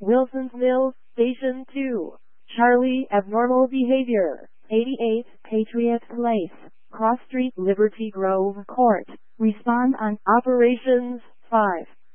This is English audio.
Wilson's Mills, Station 2. Charlie, abnormal behavior. 88, Patriot Place, Cross Street, Liberty Grove Court. Respond on Operations 5.